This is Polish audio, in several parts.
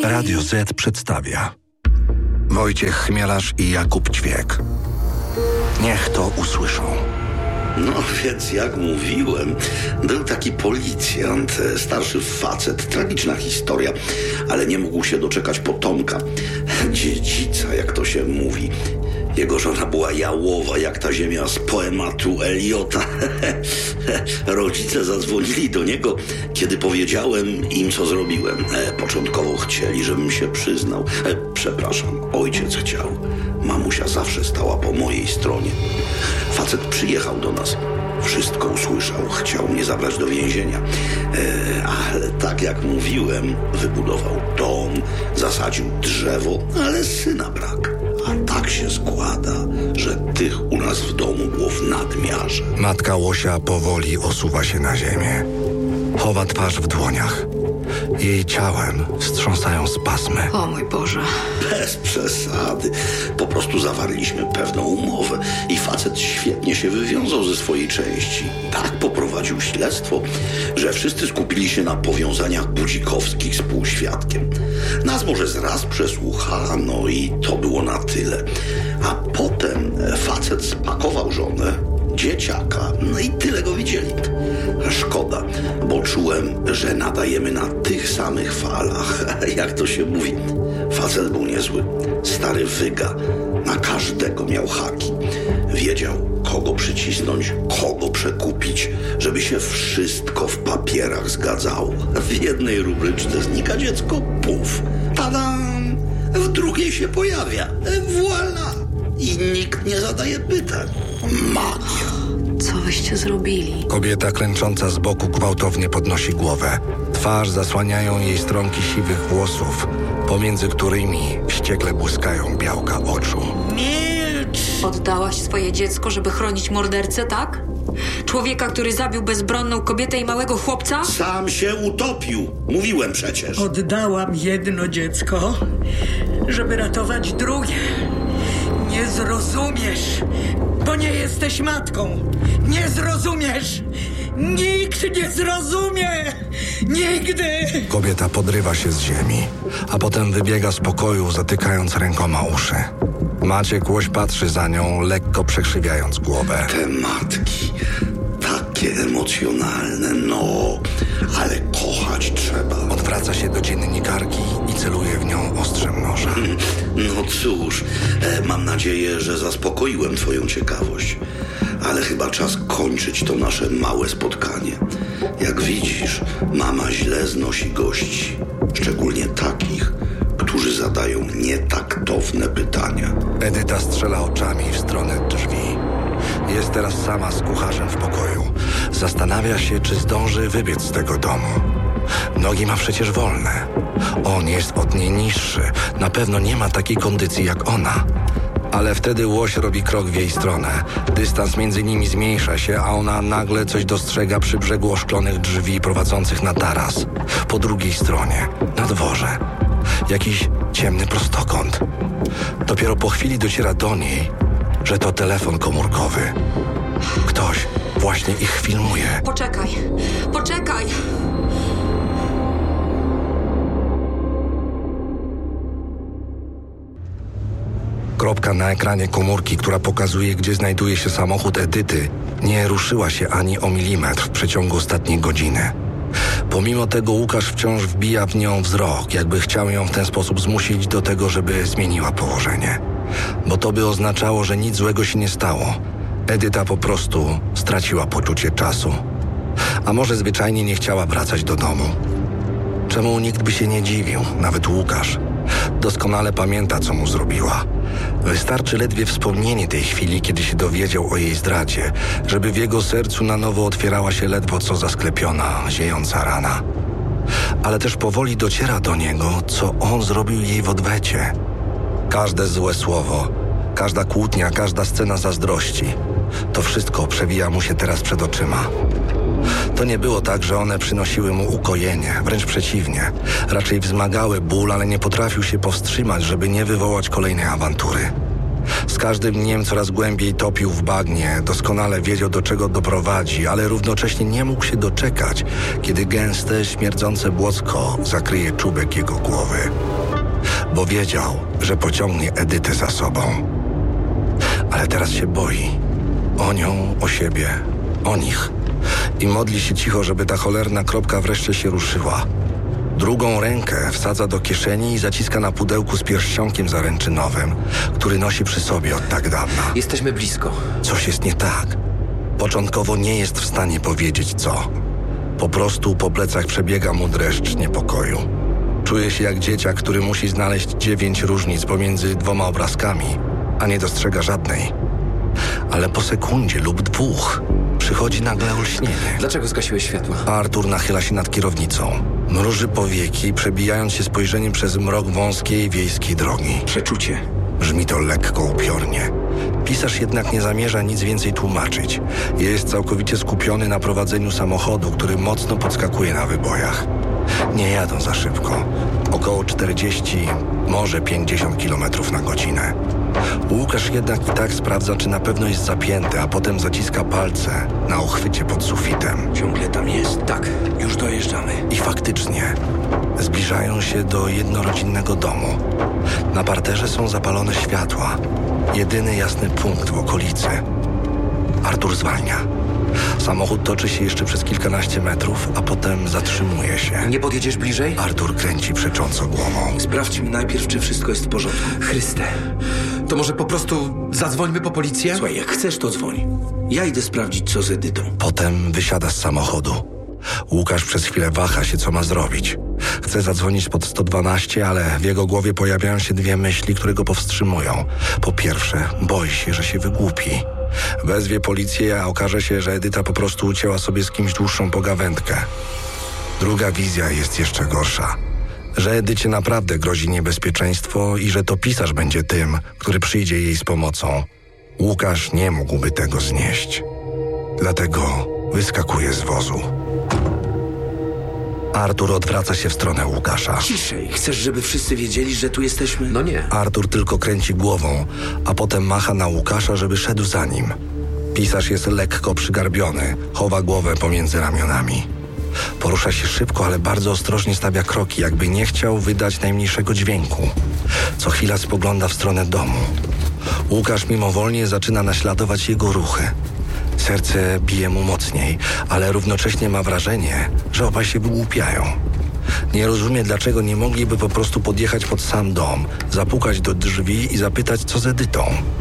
Radio Z przedstawia Wojciech Chmielarz i Jakub Ćwiek. Niech to usłyszą. No więc jak mówiłem, był taki policjant, starszy facet, tragiczna historia, ale nie mógł się doczekać potomka, dziedzica, jak to się mówi. Jego żona była jałowa, jak ta ziemia z poematu Eliota. Rodzice zadzwonili do niego, kiedy powiedziałem im, co zrobiłem. Początkowo chcieli, żebym się przyznał. Przepraszam, ojciec chciał. Mamusia zawsze stała po mojej stronie. Facet przyjechał do nas. Wszystko usłyszał. Chciał mnie zabrać do więzienia. Ale tak jak mówiłem, wybudował dom, zasadził drzewo, ale syna brak. A tak się składa, że tych u nas w domu było w nadmiarze. Matka Łosia powoli osuwa się na ziemię. Chowa twarz w dłoniach. Jej ciałem wstrząsają spazmy. O mój Boże. Bez przesady. Po prostu zawarliśmy pewną umowę i facet świetnie się wywiązał ze swojej części. Tak poprowadził śledztwo, że wszyscy skupili się na powiązaniach Budzikowskich z półświadkiem. Nas może zraz przesłuchano i to było na tyle. A potem facet spakował żonę, dzieciaka, no i tyle go widzieli. Szkoda, bo czułem, że nadajemy na tych samych falach, jak to się mówi. Facet był niezły, stary wyga, na każdego miał haki. Wiedział, kogo przycisnąć, kogo przekupić, żeby się wszystko w papierach zgadzało. W jednej rubryczce znika dziecko, puf, tadam, w drugiej się pojawia, voila. I nikt nie zadaje pytań. Magia. Co wyście zrobili? Kobieta klęcząca z boku gwałtownie podnosi głowę. Twarz zasłaniają jej stronki siwych włosów, pomiędzy którymi wściekle błyskają białka oczu. Milcz! Oddałaś swoje dziecko, żeby chronić mordercę, tak? Człowieka, który zabił bezbronną kobietę i małego chłopca? Sam się utopił. Mówiłem przecież. Oddałam jedno dziecko, żeby ratować drugie. Nie zrozumiesz, bo nie jesteś matką. Nie zrozumiesz. Nikt nie zrozumie. Nigdy. Kobieta podrywa się z ziemi, a potem wybiega z pokoju, zatykając rękoma uszy. Maciek Łoś patrzy za nią, lekko przekrzywiając głowę. Te matki, takie emocjonalne, no, ale kochać trzeba. Odwraca się do dziennikarki i celuje w nią ostrzem noża. No cóż, mam nadzieję, że zaspokoiłem twoją ciekawość. Ale chyba czas kończyć to nasze małe spotkanie. Jak widzisz, mama źle znosi gości. Szczególnie takich, którzy zadają nietaktowne pytania. Edyta strzela oczami w stronę drzwi. Jest teraz sama z kucharzem w pokoju. Zastanawia się, czy zdąży wybiec z tego domu. Nogi ma przecież wolne. On jest od niej niższy. Na pewno nie ma takiej kondycji jak ona. Ale wtedy Łoś robi krok w jej stronę. Dystans między nimi zmniejsza się, a ona nagle coś dostrzega przy brzegu oszklonych drzwi prowadzących na taras. Po drugiej stronie, na dworze. Jakiś ciemny prostokąt. Dopiero po chwili dociera do niej, że to telefon komórkowy. Ktoś właśnie ich filmuje. Poczekaj. Kropka na ekranie komórki, która pokazuje, gdzie znajduje się samochód Edyty, nie ruszyła się ani o milimetr w przeciągu ostatniej godziny. Pomimo tego Łukasz wciąż wbija w nią wzrok, jakby chciał ją w ten sposób zmusić do tego, żeby zmieniła położenie. Bo to by oznaczało, że nic złego się nie stało. Edyta po prostu straciła poczucie czasu. A może zwyczajnie nie chciała wracać do domu. Czemu nikt by się nie dziwił, nawet Łukasz. Doskonale pamięta, co mu zrobiła. Wystarczy ledwie wspomnienie tej chwili, kiedy się dowiedział o jej zdradzie, żeby w jego sercu na nowo otwierała się ledwo co zasklepiona, ziejąca rana. Ale też powoli dociera do niego, co on zrobił jej w odwecie. Każde złe słowo, każda kłótnia, każda scena zazdrości, to wszystko przewija mu się teraz przed oczyma. To nie było tak, że one przynosiły mu ukojenie, wręcz przeciwnie. Raczej wzmagały ból, ale nie potrafił się powstrzymać, żeby nie wywołać kolejnej awantury. Z każdym dniem coraz głębiej topił w bagnie, doskonale wiedział, do czego doprowadzi, ale równocześnie nie mógł się doczekać, kiedy gęste, śmierdzące błosko zakryje czubek jego głowy. bo wiedział, że pociągnie Edytę za sobą. Ale teraz się boi. O nią, o siebie, o nich. I modli się cicho, żeby ta cholerna kropka wreszcie się ruszyła. Drugą rękę wsadza do kieszeni i zaciska na pudełku z pierścionkiem zaręczynowym, który nosi przy sobie od tak dawna. Jesteśmy blisko. Coś jest nie tak. Początkowo nie jest w stanie powiedzieć co. Po prostu po plecach przebiega mu dreszcz niepokoju. Czuje się jak dzieciak, który musi znaleźć 9 różnic pomiędzy 2 obrazkami, a nie dostrzega żadnej. Ale po sekundzie lub 2 przychodzi nagle olśnienie. Dlaczego zgasiłeś światła? Artur nachyla się nad kierownicą. Mruży powieki, przebijając się spojrzeniem przez mrok wąskiej wiejskiej drogi. Przeczucie. Brzmi to lekko upiornie. Pisarz jednak nie zamierza nic więcej tłumaczyć. Jest całkowicie skupiony na prowadzeniu samochodu, który mocno podskakuje na wybojach. Nie jadą za szybko. Około 40, może 50 km na godzinę. Łukasz jednak i tak sprawdza, czy na pewno jest zapięty, a potem zaciska palce na uchwycie pod sufitem. Ciągle tam jest. Tak, już dojeżdżamy. I faktycznie zbliżają się do jednorodzinnego domu. Na parterze są zapalone światła. Jedyny jasny punkt w okolicy. Artur zwalnia. Samochód toczy się jeszcze przez kilkanaście metrów, a potem zatrzymuje się. Nie podjedziesz bliżej? Artur kręci przecząco głową. Sprawdźmy najpierw, czy wszystko jest w porządku. Chryste, to może po prostu zadzwońmy po policję? Słuchaj, jak chcesz, to dzwoń. Ja idę sprawdzić, co z Edytą. Potem wysiada z samochodu. Łukasz przez chwilę waha się, co ma zrobić. Chce zadzwonić pod 112, ale w jego głowie pojawiają się 2 myśli, które go powstrzymują. Po pierwsze, boi się, że się wygłupi. Wezwie policję, a okaże się, że Edyta po prostu ucięła sobie z kimś dłuższą pogawędkę. Druga wizja jest jeszcze gorsza. Że Edycie naprawdę grozi niebezpieczeństwo i że to pisarz będzie tym, który przyjdzie jej z pomocą. Łukasz nie mógłby tego znieść. Dlatego wyskakuje z wozu. Artur odwraca się w stronę Łukasza. Ciszej, chcesz, żeby wszyscy wiedzieli, że tu jesteśmy? No nie. Artur tylko kręci głową, a potem macha na Łukasza, żeby szedł za nim. Pisarz jest lekko przygarbiony, chowa głowę pomiędzy ramionami. Porusza się szybko, ale bardzo ostrożnie stawia kroki, jakby nie chciał wydać najmniejszego dźwięku. Co chwila spogląda w stronę domu. Łukasz mimowolnie zaczyna naśladować jego ruchy. Serce bije mu mocniej, ale równocześnie ma wrażenie, że obaj się wygłupiają. Nie rozumie, dlaczego nie mogliby po prostu podjechać pod sam dom, zapukać do drzwi i zapytać, co z Edytą.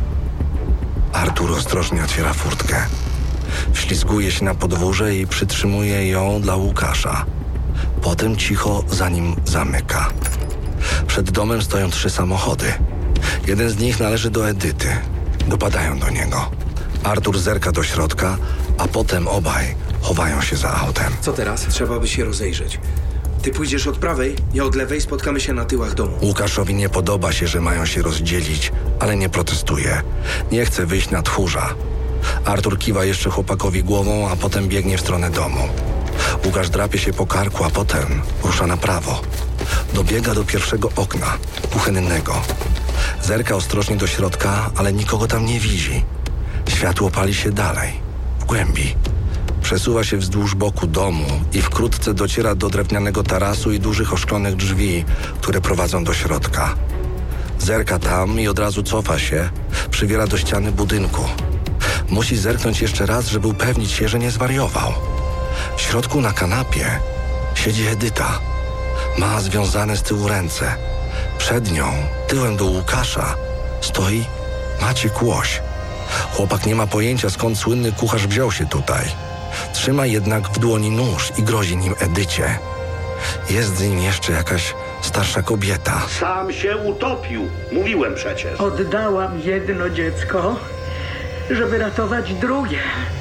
Artur ostrożnie otwiera furtkę. Wślizguje się na podwórze i przytrzymuje ją dla Łukasza. Potem cicho za nim zamyka. Przed domem stoją 3 samochody. Jeden z nich należy do Edyty. Dopadają do niego. Artur zerka do środka, a potem obaj chowają się za autem. Co teraz? Trzeba by się rozejrzeć. Ty pójdziesz od prawej, ja od lewej, spotkamy się na tyłach domu. Łukaszowi nie podoba się, że mają się rozdzielić, ale nie protestuje. Nie chce wyjść na tchórza. Artur kiwa jeszcze chłopakowi głową, a potem biegnie w stronę domu. Łukasz drapie się po karku, a potem rusza na prawo. Dobiega do pierwszego okna, kuchennego. Zerka ostrożnie do środka, ale nikogo tam nie widzi. Światło pali się dalej, w głębi. Przesuwa się wzdłuż boku domu i wkrótce dociera do drewnianego tarasu i dużych oszklonych drzwi, które prowadzą do środka. Zerka tam i od razu cofa się, przywiera do ściany budynku. Musi zerknąć jeszcze raz, żeby upewnić się, że nie zwariował. W środku na kanapie siedzi Edyta. Ma związane z tyłu ręce. Przed nią, tyłem do Łukasza, stoi Maciek Łoś. Chłopak nie ma pojęcia, skąd słynny kucharz wziął się tutaj. Trzyma jednak w dłoni nóż i grozi nim Edycie. Jest z nim jeszcze jakaś starsza kobieta. Sam się utopił. Mówiłem przecież. Oddałam jedno dziecko, żeby ratować drugie.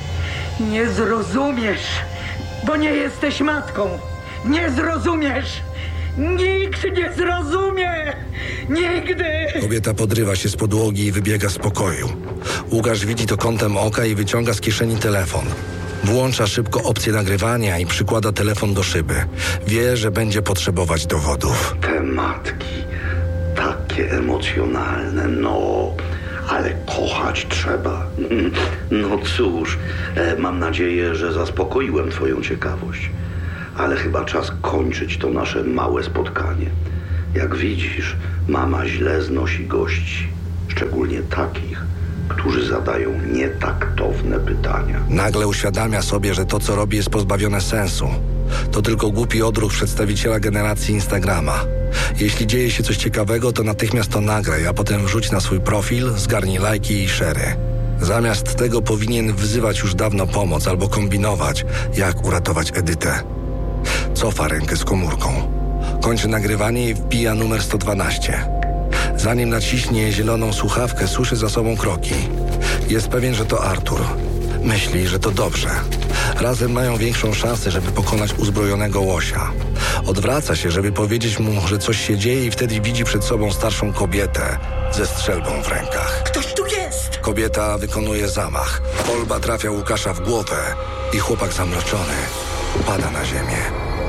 Nie zrozumiesz, bo nie jesteś matką. Nie zrozumiesz. Nikt nie zrozumie. Nigdy. Kobieta podrywa się z podłogi i wybiega z pokoju. Łukasz widzi to kątem oka i wyciąga z kieszeni telefon. Włącza szybko opcję nagrywania i przykłada telefon do szyby. Wie, że będzie potrzebować dowodów. Te matki, takie emocjonalne, no, ale kochać trzeba. No cóż, mam nadzieję, że zaspokoiłem twoją ciekawość. Ale chyba czas kończyć to nasze małe spotkanie. Jak widzisz, mama źle znosi gości. Szczególnie takich, którzy zadają nietaktowne pytania. Nagle uświadamia sobie, że to, co robi, jest pozbawione sensu. To tylko głupi odruch przedstawiciela generacji Instagrama. Jeśli dzieje się coś ciekawego, to natychmiast to nagraj, a potem wrzuć na swój profil, zgarnij lajki i share'y. Zamiast tego powinien wzywać już dawno pomoc albo kombinować, jak uratować Edytę. Cofa rękę z komórką. Kończy nagrywanie i wbija numer 112. Zanim naciśnie zieloną słuchawkę, słyszy za sobą kroki. Jest pewien, że to Artur. Myśli, że to dobrze. Razem mają większą szansę, żeby pokonać uzbrojonego łosia. Odwraca się, żeby powiedzieć mu, że coś się dzieje, i wtedy widzi przed sobą starszą kobietę ze strzelbą w rękach. Ktoś tu jest! Kobieta wykonuje zamach. Kolba trafia Łukasza w głowę i chłopak zamroczony upada na ziemię.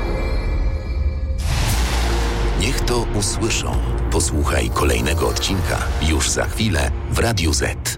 Niech to usłyszą. Posłuchaj kolejnego odcinka już za chwilę w Radiu Z.